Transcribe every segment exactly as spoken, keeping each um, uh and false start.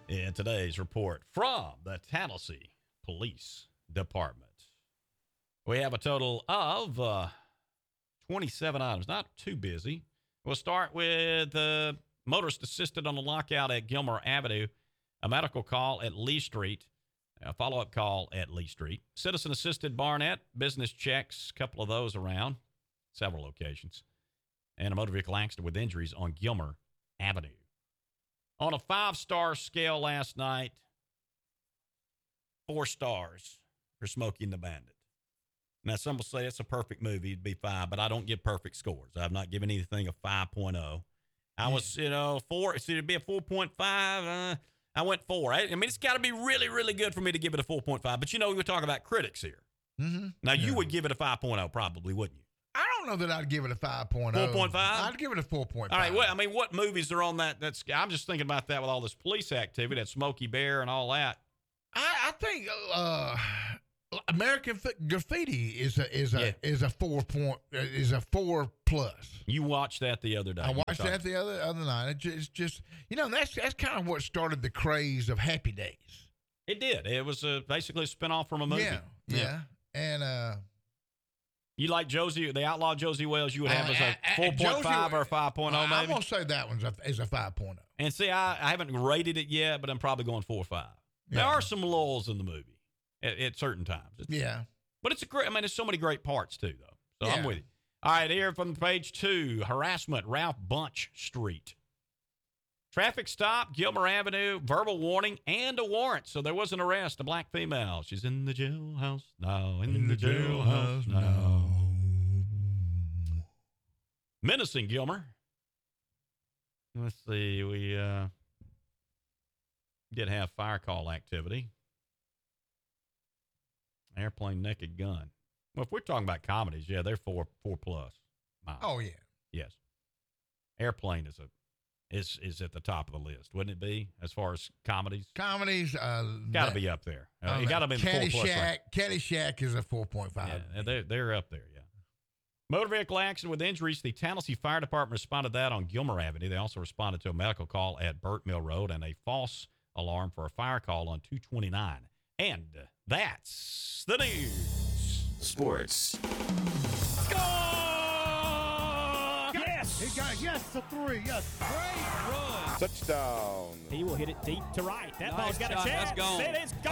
in today's report from the Tallahassee Police Department. We have a total of uh, twenty-seven items. Not too busy. We'll start with the uh, motorist assisted on the lockout at Gilmer Avenue, a medical call at Lee Street, a follow-up call at Lee Street. Citizen assisted Barnett, business checks, a couple of those around, several locations, and a motor vehicle accident with injuries on Gilmer Avenue. On a five-star scale last night, four stars for Smokey and the Bandit. Now, some will say it's a perfect movie. It'd be five, but I don't give perfect scores. I've not given anything a five point oh. I was, you know, four. So it'd be a four point five. Uh, I went four. I, I mean, it's got to be really, really good for me to give it a four point five. But, you know, we're talking about critics here. Mm-hmm. Now, yeah. you would give it a five point oh probably, wouldn't you? I don't know that I'd give it a five point oh. four point five? I'd give it a four point five. All right, well, I mean, what movies are on that? That's I'm just thinking about that with all this police activity, that Smokey Bear and all that. I, I think uh, American Graffiti is a is a Yeah. is a four point is a four plus. You watched that the other day. I watched that the other other night. It just, it's just you know that's that's kind of what started the craze of Happy Days. It did. It was a, basically a spinoff from a movie. Yeah, yeah, yeah. and uh, you like Josie, the Outlaw Josie Wales? You would have uh, as a uh, four point five Josie, or a five point oh, maybe. I'm gonna say that one's a, is a five point oh. And see, I, I haven't rated it yet, but I'm probably going four or five. Yeah. There are some lulls in the movie at, at certain times. It's, Yeah. But it's a great, I mean, there's so many great parts too, though. So Yeah. I'm with you. All right, here from page two, harassment, Ralph Bunch Street. Traffic stop, Gilmer Avenue, verbal warning, and a warrant. So there was an arrest, a black female. She's in the jailhouse now, in, in the, the jailhouse, jailhouse now. now. Menacing Gilmer. Let's see, we uh, did have fire call activity. Airplane naked gun. Well, if we're talking about comedies, yeah, they're four four plus. Miles. Oh yeah. Yes. Airplane is a is is at the top of the list, wouldn't it be? As far as comedies, comedies, uh, got to be up there. Uh, it got to be four plus. Caddyshack, Caddyshack is a four point five. Yeah, they're they're up there. Yeah. Motor vehicle accident with injuries. The Tallahassee Fire Department responded to that on Gilmer Avenue. They also responded to a medical call at Burt Mill Road and a false alarm for a fire call on two twenty-nine. And that's the news. Sports. Score! Yes! He got yes to three. Yes. Great run. Touchdown. He will hit it deep to right. That Nice ball's got shot. a chance. That's gone. It is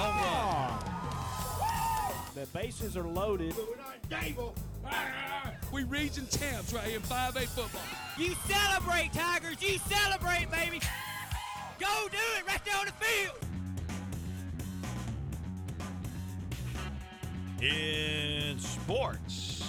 gone. The bases are loaded. We region champs right here in five A football. You celebrate, Tigers. You celebrate, baby. Go do it right there on the field. In sports,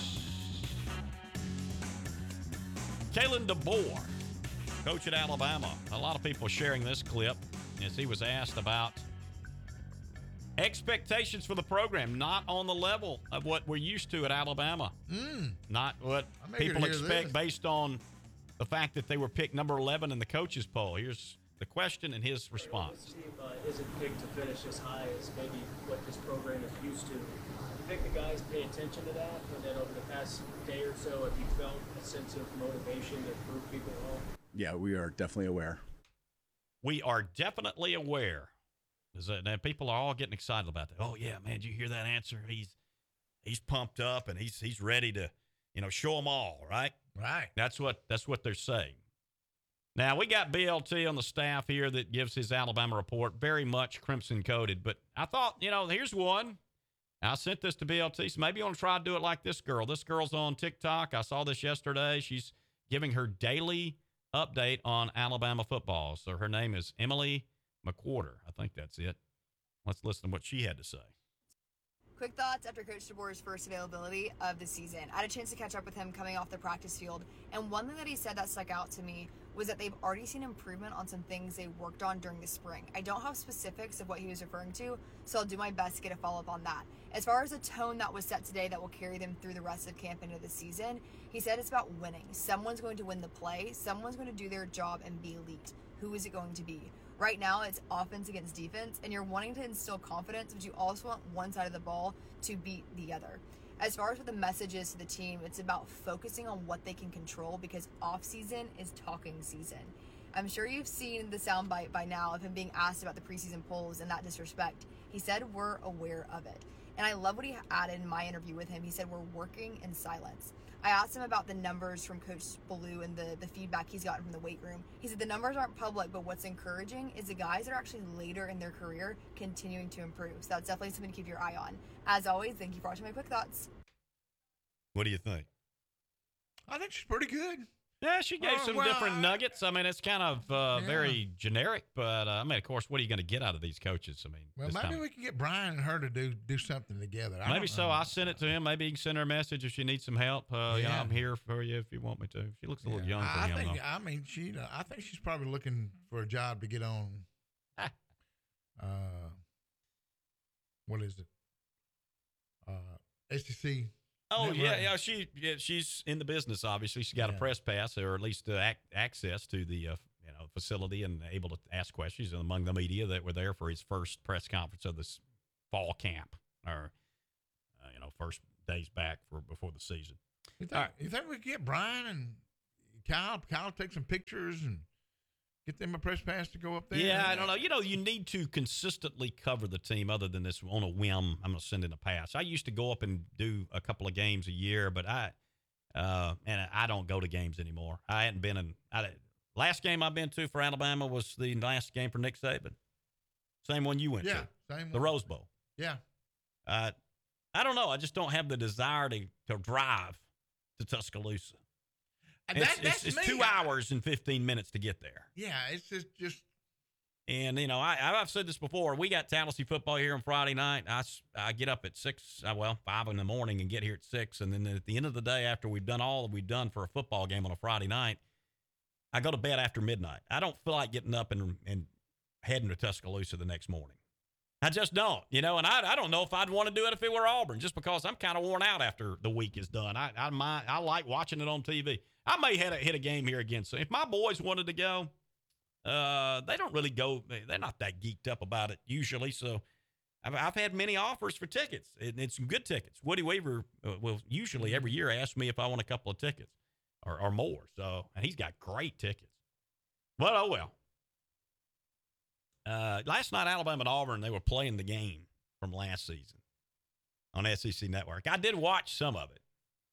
Kalen DeBoer, coach at Alabama. A lot of people sharing this clip as he was asked about expectations for the program, not on the level of what we're used to at Alabama. Mm. Not what I'm eager people to hear expect this. based on the fact that they were picked number eleven in the coaches poll. Here's the question and his response. This team uh, isn't picked to finish as high as maybe what this program is used to. I think the guys pay attention to that, and then over the past day or so, have you felt a sense of motivation to prove people wrong? Yeah, we are definitely aware. We are definitely aware. Is that, that people are all getting excited about that. Oh yeah, man! Did you hear that answer? He's he's pumped up and he's he's ready to, you know, show them all. Right. Right. That's what that's what they're saying. Now we got B L T on the staff here that gives his Alabama report, very much crimson coated. But I thought, you know, here's one. I sent this to B L T, so maybe you want to try to do it like this girl. This girl's on TikTok. I saw this yesterday. She's giving her daily update on Alabama football. So her name is Emily McWhorter. I think that's it. Let's listen to what she had to say. Quick thoughts after Coach DeBoer's first availability of the season. I had a chance to catch up with him coming off the practice field, and one thing that he said that stuck out to me was that they've already seen improvement on some things they worked on during the spring. I don't have specifics of what he was referring to, so I'll do my best to get a follow-up on that. As far as the tone that was set today that will carry them through the rest of camp into the season, he said it's about winning. Someone's going to win the play, someone's going to do their job and be elite. Who is it going to be? Right now, it's offense against defense, and you're wanting to instill confidence, but you also want one side of the ball to beat the other. As far as what the message is to the team, it's about focusing on what they can control because off-season is talking season. I'm sure you've seen the soundbite by now of him being asked about the preseason polls and that disrespect. He said, we're aware of it. And I love what he added in my interview with him. He said, we're working in silence. I asked him about the numbers from Coach Ballou and the, the feedback he's gotten from the weight room. He said the numbers aren't public, but what's encouraging is the guys that are actually later in their career continuing to improve. So that's definitely something to keep your eye on. As always, thank you for watching my quick thoughts. What do you think? I think she's pretty good. Yeah, she gave Uh, some well, different I- nuggets. I mean, it's kind of uh, Yeah. very generic, but uh, I mean, of course, what are you going to get out of these coaches? I mean, Well, this maybe time- we can get Brian and her to do do something together. I maybe don't so. know. I sent it to him. Maybe he can send her a message if she needs some help. Uh, you know, Yeah. I'm here for you if you want me to. She looks a little Yeah. young for I him, think. though. I mean, she. Uh, I think she's probably looking for a job to get on. uh, what is it? Uh, S E C. Oh Network. yeah, yeah. She, yeah, she's in the business. Obviously, she got a Yeah. press pass, or at least uh, ac- access to the uh, you know facility, and able to ask questions. And among the media that were there for his first press conference of this fall camp, or uh, you know, first days back for before the season. You think, you think we could get Brian and Kyle? Kyle take some pictures and get them a press pass to go up there. Yeah, I don't know. You know, you need to consistently cover the team other than this on a whim. I'm going to send in a pass. I used to go up and do a couple of games a year, but I, uh, and I don't go to games anymore. I hadn't been in, I, last game I've been to for Alabama was the last game for Nick Saban. Same one you went Yeah, to. same The one. Rose Bowl. Yeah. Uh, I don't know. I just don't have the desire to, to drive to Tuscaloosa. And It's, that, it's, that's it's me. two hours and fifteen minutes to get there. Yeah, it's just just. And, you know, I, I've said this before. We got Tallahassee football here on Friday night. I, s- I get up at six, uh, well, five in the morning and get here at six. And then at the end of the day, after we've done all that we've done for a football game on a Friday night, I go to bed after midnight. I don't feel like getting up and, and heading to Tuscaloosa the next morning. I just don't, you know, and I, I don't know if I'd want to do it if it were Auburn, just because I'm kind of worn out after the week is done. I I, mind, I like watching it on T V. I may hit a, hit a game here again. So if my boys wanted to go, uh, they don't really go. They're not that geeked up about it usually. So I've, I've had many offers for tickets. It, it's some good tickets. Woody Weaver uh, will usually every year ask me if I want a couple of tickets or, or more. So, and he's got great tickets. But oh well. Uh, last night, Alabama and Auburn, they were playing the game from last season on S E C Network. I did watch some of it.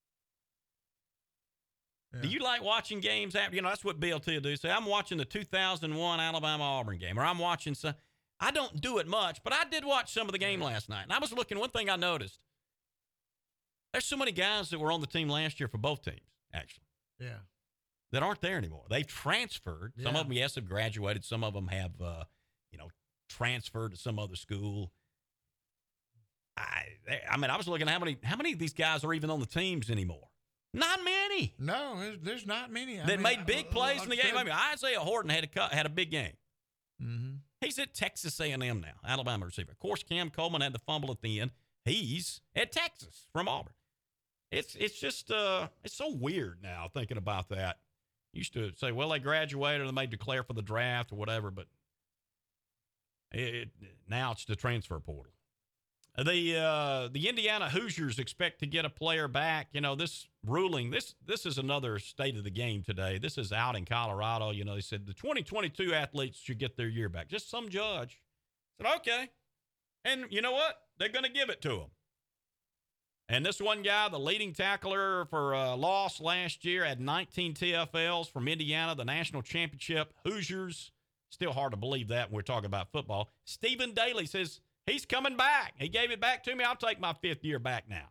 Yeah. Do you like watching games after? You know, that's what B L T will do. Say, I'm watching the two thousand one Alabama-Auburn game, or I'm watching some. I don't do it much, but I did watch some of the game last night. And I was looking, one thing I noticed, there's so many guys that were on the team last year for both teams, actually, Yeah. that aren't there anymore. They've transferred. Some Yeah. of them, yes, have graduated. Some of them have, uh, you know, transferred to some other school. I, I mean, I was looking at how many, how many of these guys are even on the teams anymore? Not many. No, there's, there's not many. I That mean, made I- big uh, plays like in the I game. I said- mean, Isaiah Horton had a cut, had a big game. Mhm. He's at Texas A and M now, Alabama receiver. Of course, Cam Coleman had the fumble at the end. He's at Texas from Auburn. It's it's just uh it's so weird now thinking about that. Used to say, well, they graduated or they may declare for the draft or whatever, but it, now it's the transfer portal. The uh, the Indiana Hoosiers expect to get a player back. You know, this ruling, this this is another state of the game today. This is out in Colorado. You know, they said the twenty twenty-two athletes should get their year back. Just some judge said, okay. And you know what? They're going to give it to them. And this one guy, the leading tackler for uh, loss last year, had nineteen T F Ls from Indiana, the national championship. Hoosiers, still hard to believe that when we're talking about football. Stephen Daly says, he's coming back. He gave it back to me. I'll take my fifth year back now.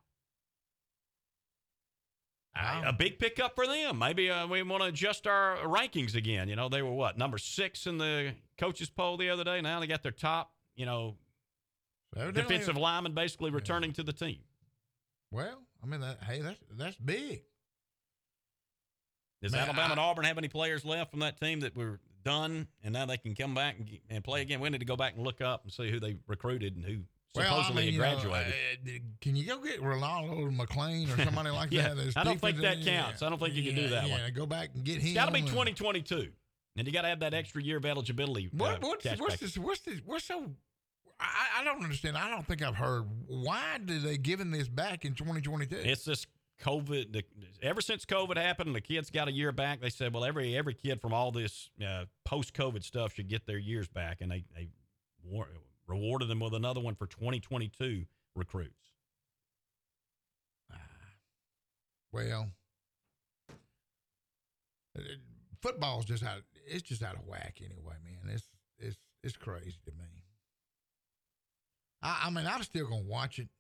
Wow. A big pickup for them. Maybe uh, we want to adjust our rankings again. You know, they were what, number six in the coaches poll the other day. Now they got their top, you know, So evidently- defensive lineman basically returning to the team. Well, I mean, that, hey, that's that's big. Does Man, Alabama I- and Auburn have any players left from that team that were done and now they can come back and, and play again? We need to go back and look up and see who they recruited and who supposedly you know, had graduated. uh, can you go get Ronaldo McLean or somebody like Yeah, that? that's I don't think defensive- that counts. I don't think you can do yeah, that yeah, one. go back and get him. It's got to be and- twenty twenty-two. And you got to have that extra year of eligibility. What, uh, what's, cash what's back. this? What's this? What's so? I, I don't understand. I don't think I've heard. Why did they giving this back in twenty twenty-two? It's this COVID, the, ever since COVID happened and the kids got a year back, they said, well, every every kid from all this uh, post-COVID stuff should get their years back. And they, they war- rewarded them with another one for twenty twenty-two recruits. Well, it, football's just out. It's just out of whack anyway, man. It's it's it's crazy to me. I, I mean, I'm still gonna watch it,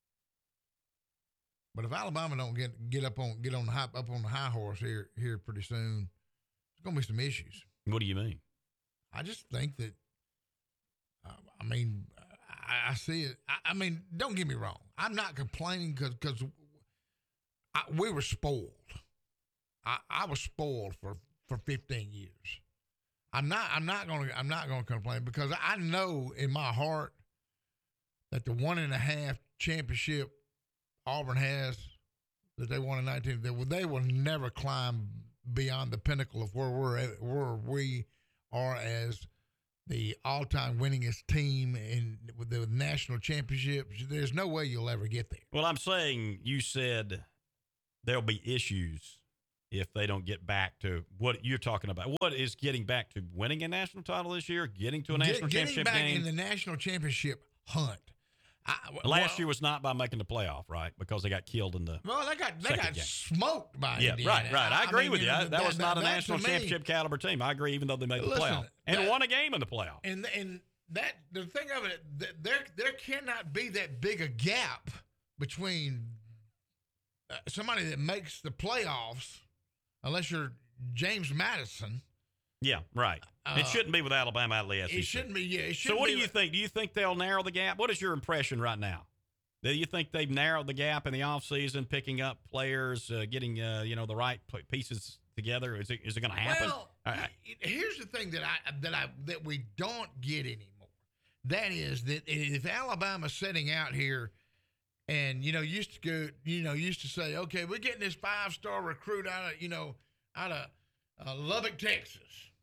but if Alabama don't get get up on get on the high, up on the high horse here here pretty soon, there's gonna be some issues. What do you mean? I just think that. Uh, I mean, I, I see it. I, I mean, don't get me wrong. I'm not complaining because because. I, we were spoiled. I, I was spoiled for, for fifteen years. I'm not. I'm not going to. I'm not going to complain because I know in my heart that the one and a half championship Auburn has that they won in nineteen. They will. They will never climb beyond the pinnacle of where we're at, where we are as the all-time winningest team in with the national championships. There's no way you'll ever get there. Well, I'm saying you said there'll be issues if they don't get back to what you're talking about. What is getting back to winning a national title this year, getting to a national Get, championship getting back game? in the national championship hunt. I, Last well, year was not by making the playoff, right? Because they got killed in the Well, they got they second got game. smoked by yeah, Indiana. right, right. I agree mean, with you. know, That, that was not a that national to me- championship caliber team. I agree, even though they made the Listen, playoff and that- won a game in the playoff. And and that the thing of it, th- there there cannot be that big a gap between uh, somebody that makes the playoffs, unless you're James Madison. Yeah, right. Uh, it shouldn't be with Alabama out of the S E C. It shouldn't be. Yeah. It So shouldn't what be do you like- think? Do you think they'll narrow the gap? What is your impression right now? Do you think they've narrowed the gap in the offseason, picking up players, uh, getting uh, you know the right p- pieces together? Is it is it going to happen? Well, All right. he- here's the thing that I that I that we don't get anymore. That is that if Alabama's setting out here, and you know used to go, you know used to say, okay, we're getting this five star recruit out of you know out of uh, Lubbock, Texas.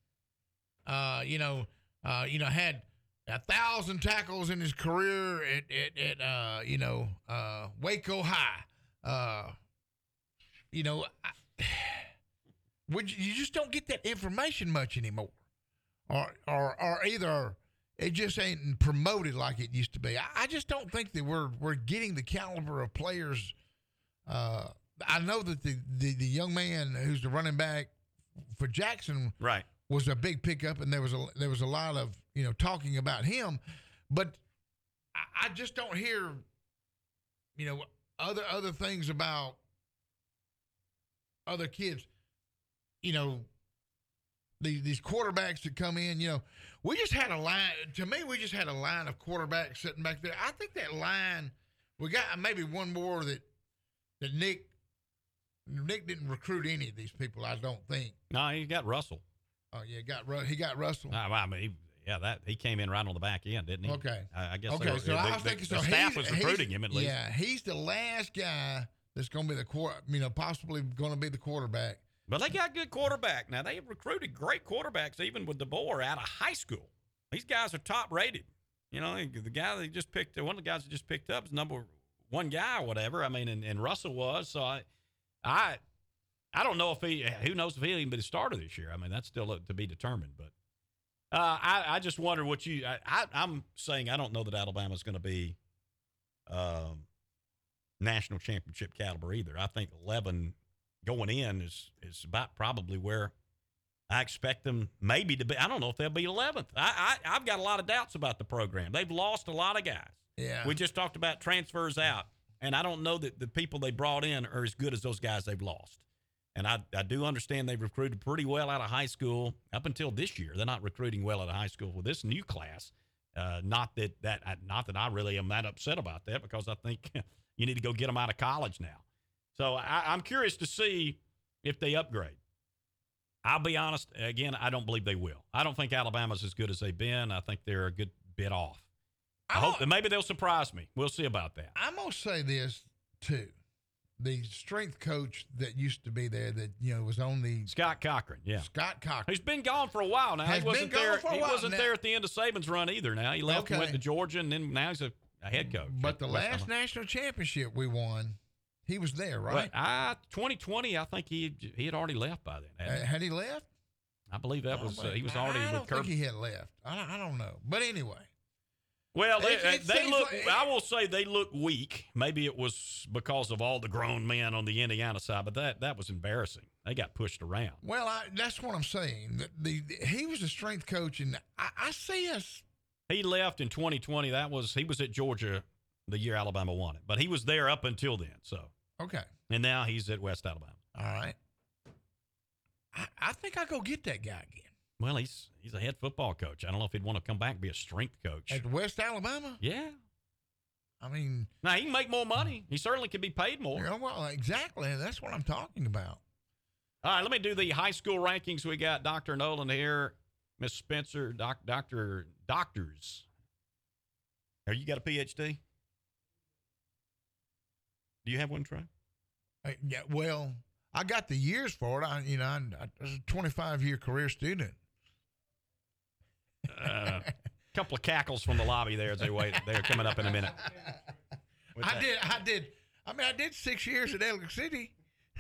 Uh, you know, uh, you know had a thousand tackles in his career at at, at uh, you know uh, Waco High. Uh, you know. I, Would you, you just don't get that information much anymore, or or or either it just ain't promoted like it used to be. I, I just don't think that we're we're getting the caliber of players. Uh, I know that the, the the young man who's the running back for Jackson Right. was a big pickup, and there was a there was a lot of you know talking about him, but I, I just don't hear you know other other things about other kids. You know, these these quarterbacks that come in, you know, we just had a line. To me, we just had a line of quarterbacks sitting back there. I think that line, we got maybe one more that that Nick Nick didn't recruit any of these people. I don't think. No, he got Russell. Oh yeah, got Ru- he got Russell. I, I mean, he, yeah, that he came in right on the back end, didn't he? Okay. I, I guess. Okay, they were- so the, I was the- thinking the so. staff he's- was recruiting he's- him at least. Yeah, he's the last guy that's going to be the quarter. You know, possibly going to be the quarterback. But they got good quarterback. Now, they have recruited great quarterbacks, even with DeBoer out of high school. These guys are top rated. You know, the guy they just picked, one of the guys that just picked up is number one guy or whatever. I mean, and, and Russell was. So I, I, I don't know if he, who knows if he'll even be the starter this year. I mean, that's still to be determined. But uh, I, I just wonder what you, I, I, I'm saying I don't know that Alabama's going to be um, national championship caliber either. I think eleven going in is is about probably where I expect them maybe to be. I don't know if they'll be eleventh. I, I, I've got a lot of doubts about the program. They've lost a lot of guys. Yeah. We just talked about transfers out, and I don't know that the people they brought in are as good as those guys they've lost. And I, I do understand they've recruited pretty well out of high school up until this year. They're not recruiting well out of high school with this new class. Uh, not that that not that I really am that upset about that, because I think you need to go get them out of college now. So I, I'm curious to see if they upgrade. I'll be honest, again, I don't believe they will. I don't think Alabama's as good as they've been. I think they're a good bit off. I I'm hope a- that maybe they'll surprise me. We'll see about that. I'm gonna say this too. The strength coach that used to be there, that you know was on the Scott Cochran, yeah. Scott Cochran. He's been gone for a while now. Has he wasn't been gone there. for a he while wasn't now. there at the end of Saban's run either. Now he left and went Okay. to Georgia, and then now he's a, a head coach. But the at West last Alabama. national championship we won, He was there, But right? I twenty twenty, I think he he had already left by then. Uh, hadn't he? had he left? I believe that Oh, was uh, but he was I- already I with don't Kirby. think he had left. I don't, I don't know. But anyway. Well, they, It- it they seems look. like- I will say they look weak. Maybe it was because of all the grown men on the Indiana side, but that that was embarrassing. They got pushed around. Well, I, that's what I'm saying. The, the, the- he was a strength coach, and I, I see us. He left in twenty twenty. That was he was at Georgia the year Alabama won it, but he was there up until then. So, Okay. and now he's at West Alabama. All right. I, I think I'll go get that guy again. Well, he's he's a head football coach. I don't know if he'd want to come back and be a strength coach. At West Alabama? Yeah. I mean, Now he can make more money. He certainly could be paid more. you know, well, exactly. That's what I'm talking about. All right, let me do the high school rankings. We got Doctor Nolan here, Miss Spencer, doc, Doctor Doctors. Are you got a P H D? Do you have one, Trey? Uh, yeah, well, I got the years for it. I, you know, I, I was a twenty-five year career student. A uh, couple of cackles from the lobby there as they wait. They're coming up in a minute. With I that. did. I did. I mean, I did six years at Ellicott City.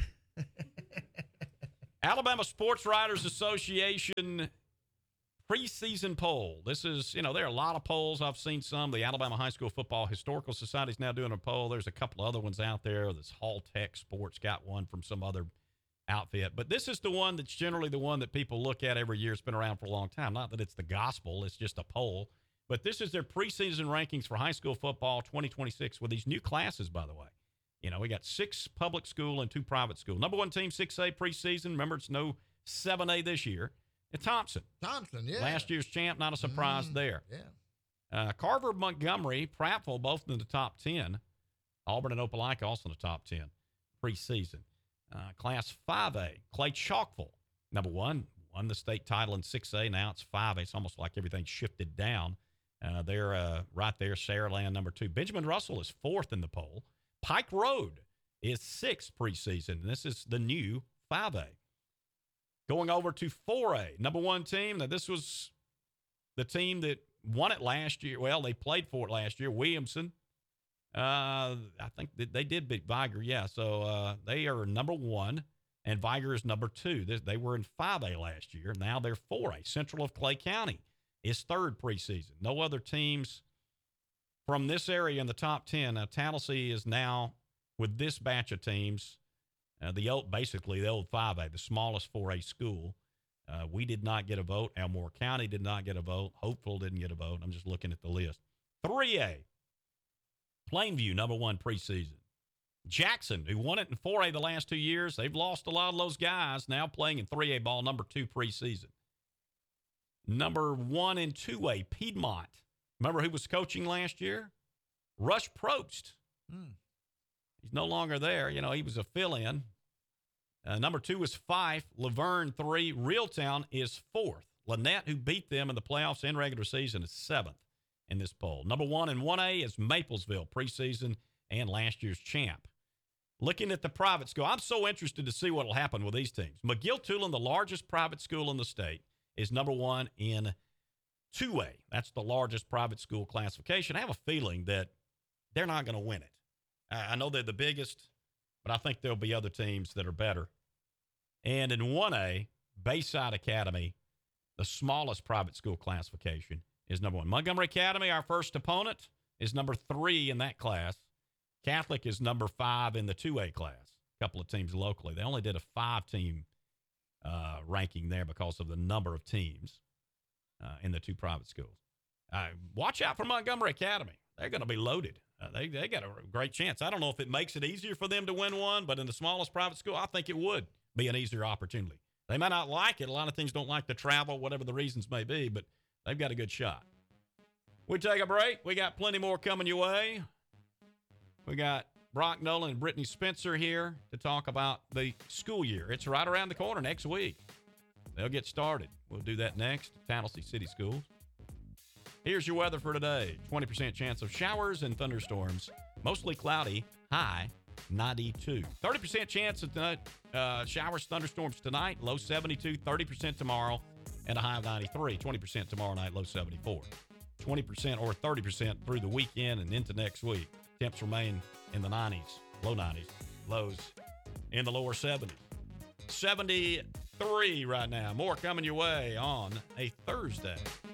Alabama Sports Writers Association preseason poll. This is, you know, there are a lot of polls. I've seen some. The Alabama High School Football Historical Society is now doing a poll. There's a couple other ones out there. This Hall Tech Sports got one from some other outfit. But this is the one that's generally the one that people look at every year. It's been around for a long time. Not that it's the gospel. It's just a poll. But this is their preseason rankings for high school football twenty twenty-six with these new classes, by the way. You know, we got six public school and two private school. Number one team, six A preseason. Remember, it's no seven A this year. It's Thompson. Thompson, yeah. Last year's champ, not a surprise Mm, there. Yeah. Uh, Carver, Montgomery, Prattville, both in the top ten. Auburn and Opelika also in the top ten preseason. Uh, class five A, Clay Chalkville, number one, won the state title in six A. Now it's five A. It's almost like everything shifted down. Uh, they're uh, right there, Saraland, number two. Benjamin Russell is fourth in the poll. Pike Road is sixth preseason. This is the new five A. Going over to four A, number one team. Now, this was the team that won it last year. Well, they played for it last year. Williamson. Uh, I think that they did beat Viger. Yeah, so uh, they are number one, and Viger is number two. They, they were in five A last year. Now they're four A. Central of Clay County is third preseason. No other teams from this area in the top ten. Now, Tallahassee is now, with this batch of teams, uh, the old, basically the old five A, the smallest four A school. Uh, we did not get a vote. Elmore County did not get a vote. Hopeful didn't get a vote. I'm just looking at the list. three A, Plainview, number one preseason. Jackson, who won it in four A the last two years, they've lost a lot of those guys, now playing in three A ball, number two preseason. Number one in two A, Piedmont. Remember who was coaching last year? Rush Probst. Hmm. He's no longer there. You know, he was a fill-in. Uh, number two is Fife. Laverne, three. Reeltown is fourth. Lynette, who beat them in the playoffs and regular season, is seventh in this poll. Number one in one A is Maplesville, preseason and last year's champ. Looking at the private school, I'm so interested to see what will happen with these teams. McGill-Tulane, the largest private school in the state, is number one in two A. That's the largest private school classification. I have a feeling that they're not going to win it. I know they're the biggest, but I think there'll be other teams that are better. And in one A, Bayside Academy, the smallest private school classification, is number one. Montgomery Academy, our first opponent, is number three in that class. Catholic is number five in the two A class. A couple of teams locally. They only did a five-team uh, ranking there because of the number of teams uh, in the two private schools. Uh, watch out for Montgomery Academy. They're going to be loaded. Uh, they they got a great chance. I don't know if it makes it easier for them to win one, but in the smallest private school, I think it would be an easier opportunity. They might not like it. A lot of things don't like the travel, whatever the reasons may be, but they've got a good shot. We take a break. We got plenty more coming your way. We got Brock Nolan and Brittany Spencer here to talk about the school year. It's right around the corner next week. They'll get started. We'll do that next. Tallahassee City Schools. Here's your weather for today. twenty percent chance of showers and thunderstorms. Mostly cloudy. High ninety-two. thirty percent chance of tonight, uh, showers, thunderstorms tonight. Low seventy-two. thirty percent tomorrow. And a high of ninety-three. twenty percent tomorrow night. Low seventy-four. twenty percent or thirty percent through the weekend and into next week. Temps remain in the nineties. Low nineties. Lows in the lower seventies. seventy-three right now. More coming your way on a Thursday.